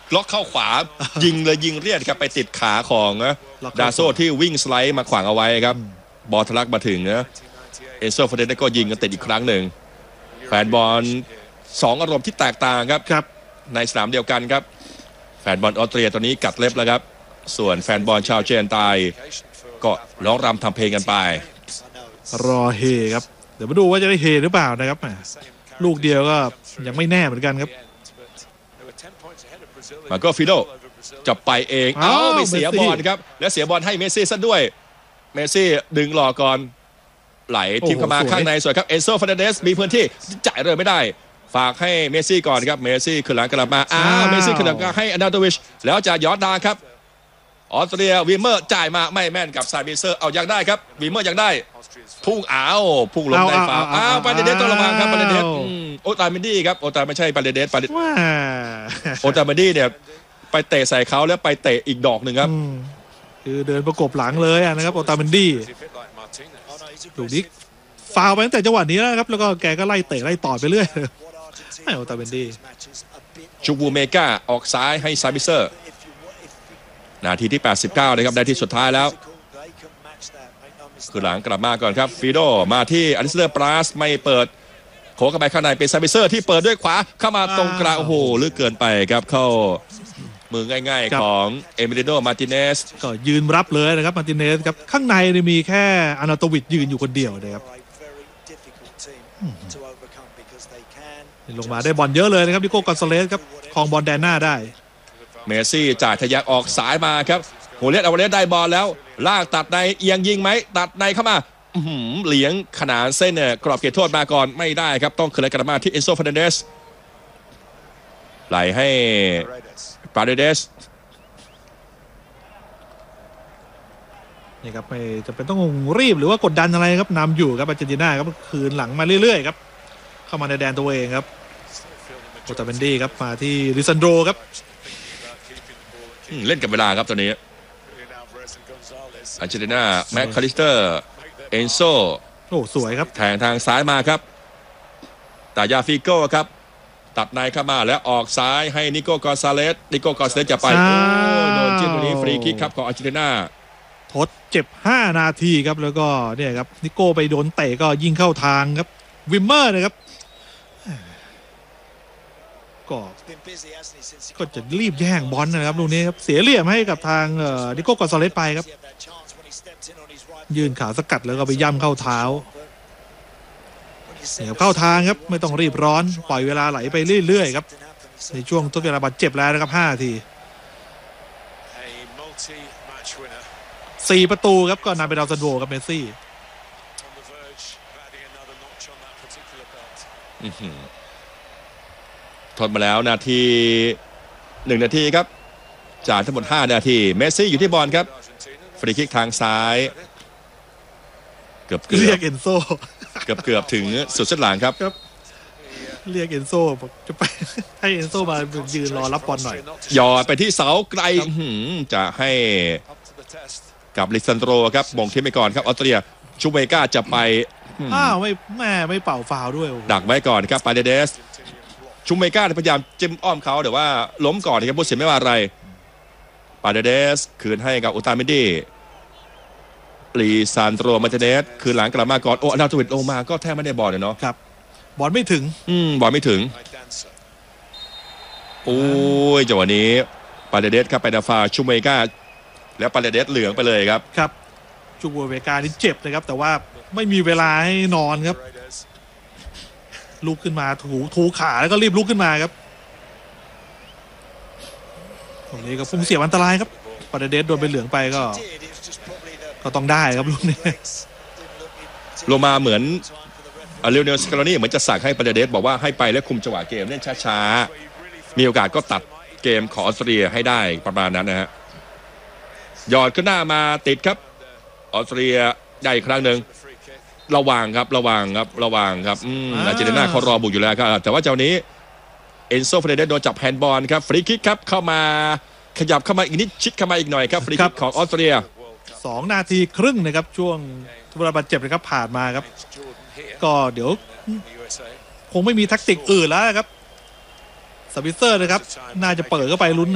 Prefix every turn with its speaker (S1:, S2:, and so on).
S1: ล็อกเข้าขวายิงเลยยิงเรียดครับไปติดขาของดาโซที่วิ่งสไลด์มาขวางเอาไว้ครับบอลทะลักมาถึงนะเอนโซเฟเดเนสก็ยิงกันติดอีกครั้งหนึ่งแฟนบอล2อารมณ์ที่แตกต่างครับในสนามเดียวกันครับแฟนบอลออสเตรียตอนนี้กัดเล็บแล้วครับส่วนแฟนบอลชาวเจนไตก็ร้องรำทำเพลงกันไป
S2: รอเฮครับเดี๋ยวมาดูว่าจะได้เฮหรือเปล่านะครับลูกเดียวก็ยังไม่แน่เหมือนกันครับ
S1: มาโกฟิโดจะไปเองไม่เสียบอลครับและเสียบอลให้เมสซี่ซะด้วยเมสซี่ดึงหลอกก่อนไหลทิมเข้ามาข้างในสวยครับเอนโซฟาเดสมีพื้นที่จ่ายเลยไม่ได้ฝากให้เมสซี่ก่อนครับเมสซี่ขึ้นหลังกลับมาเมสซี่ขึ้นหลังให้อนาโตวิชแล้วจะย้อนดางครับออสเตรียวีเมอร์จ่ายมาไม่แม่นกับซาบิเซอร์เอายังได้ครับวีเมอร์ยังได้พุ่งพุ่งลงในฝาปาเลเดสต้องระวังครับปาเลเดสโอตาเมนดี้ครับโอตาไม่ใช่ปาเลเดสโอตาเมนดี้เนี่ยไปเตะใส่เขาแล้วไปเตะอีกดอกหนึ่งครับ
S2: คือเดินประกบหลังเลยนะครับโอตาเมนดี้ดูดิฟาวไปตั้งแต่จังหวะนี้แล้วครับแล้วก็แกก็ไล่เตะไล่ต่อไปเรื่อยให้โอตาเมนดี้
S1: จูบูเมกาออกซ้ายให้ซาบิเซอร์นาทีที่89นะครับได้ที่สุดท้ายแล้วคือหลังกลับมาก่อนครับฟิโดมาที่อลิสเตอร์ปราสไม่เปิดโขกเข้าไปข้างในเป็นซาบิเซอร์ที่เปิดด้วยขวาเข้ามาตรงกลางโอ้โหลึกเกินไปครับเข้ามือง่ายๆของเอมิลิโดมาร์ติเนส
S2: ก็ยืนรับเลยนะครับมาร์ติเนสครับข้างในมีแค่อานาโตวิชยืนอยู่คนเดียวนะครับลงมาได้บอลเยอะเลยนะครับนิโก้กอนซาเลสครับครองบอลแดนหน้าได้
S1: เมสซี่จ่ายทะยักออกสายมาครับโหเลสเอาเลสได้บอลแล้วลากตัดในเอียงยิงไหมตัดในเข้ามาเหลียงขนานเส้นเนี่ยกรอบเขตโทษมาก่อนไม่ได้ครับต้องคืนกลับมาที่เอนโซฟาเดเนสไหลให้ปาเดเดส
S2: นี่ครับไม่จะเป็นต้องรีบหรือว่ากดดันอะไรครับนำอยู่ครับอาร์เจนตินาครับคืนหลังมาเรื่อยๆครับเข้ามาในแดนตัวเองครับโอตาเบนดี้ครับมาที่ลิซันโดครับ
S1: เล่นกับเวลาครับตอนนี้อาร์เจนตินาแม็กคาลิสเตอร์เอนโซ
S2: สวยครับ
S1: แทงทางซ้ายมาครับตายาฟิโก้ครับตัดในเข้ามาแล้วออกซ้ายให้นิโก้กอนซาเลสจะไปโดนจิ้มตรงนี้ฟรีคิกครับของอาร์เจนตินา
S2: ทดเจ็บ5 นาทีครับแล้วก็เนี่ยครับนิโก้ไปโดนเตะก็ยิงเข้าทางครับวิมเมอร์นะครับก็จะรีบแย่งบอลนะครับลูกนี้ครับเสียเหลี่ยมให้กับทางนิโก้กอนซาเลสไปครับยืนขาสกัดแล้วก็ไปย่ำเข้าเท้าเนี่ยเข้าทางครับไม่ต้องรีบร้อนปล่อยเวลาไหลไปเรื่อยๆครับในช่วงทดเวลาบาดเจ็บแล้วนะครับ5 นาที4 ประตูครับก็นำไปดาวซันโวกับเมสซี่
S1: ทดมาแล้วนาที1 นาทีครับจากทั้งหมด5 นาทีเมสซี่อยู่ที่บอลครับฟรีคิกทางซ้ายเกือบ
S2: เรียกเอนโซ
S1: เกือบถึงสุดเส้นหลังครับ
S2: เรียกเอนโซบอกจะไปให้เอนโซมายืนรอรับบอลหน่อย
S1: หยอดไปที่เสาไกลจะให้กับลิซันโดรครับมงทิ้งไปก่อนครับออสเตรียชูเมกาจะไป
S2: ไม่เป่าฟาวด้วย
S1: ดักไว้ก่อนครับปาเดเดสชูเมกาพยายามจิ้มอ้อมเขาแต่ว่าล้มก่อนครับผู้เสียไม่ว่าอะไรปาเดเดสคืนให้กับอุตาเมดี้ลีซานโตรมาร์ติเนสคืนหลังกลับมาก่อนโอนาโตวิชลงมาก็แทบไม่ได้บอลเลยเนาะ
S2: ครับบอลไม่ถึง
S1: บอลไม่ถึงโอ้ยจังหวะนี้ปาเดเดสครับไปดาฟาชูเมกาแล้วปาเดเดสเหลืองไปเลยครับ
S2: ครับชูเมกานี่เจ็บนะครับแต่ว่าไม่มีเวลาให้นอนครับลุกขึ้นมาถูขาแล้วก็รีบลุกขึ้นมาครับตรงนี้ก็พุ่งเสียบอันตรายครับปาเดเดสโดนไปเหลืองไปก็ต้องได้ครับลูกนี้
S1: ลงมาเหมือนเรียวเนลสกาโลนี่เหมือนจะสั่งให้ปาเดเดสบอกว่าให้ไปและคุมจังหวะเกมเล่นช้าๆมีโอกาสก็ตัดเกมของออสเตรียให้ได้ประมาณนั้นนะฮะหยอดขึ้นหน้ามาติดครับออสเตรียได้อีกครั้งหนึ่งระวังครับอาร์เจนตินาเขารอบุกอยู่แล้วครับแต่ว่าเจ้านี้เอนโซเฟรเดสโดนจับแฮนด์บอลครับฟรีคิกครับเข้ามาขยับเข้ามาอีกนิดชิดเข้ามาอีกหน่อยครับฟรีคิกของออสเตรีย
S2: 2 นาทีครึ่งนะครับช่วงเวลาบาดเจ็บนะครับผ่านมาครับก็เดี๋ยวคงไม่มีแทคติกอื่นแล้วครับซาบิเซอร์นะครับน่าจะเปิดเข้าไปลุ้น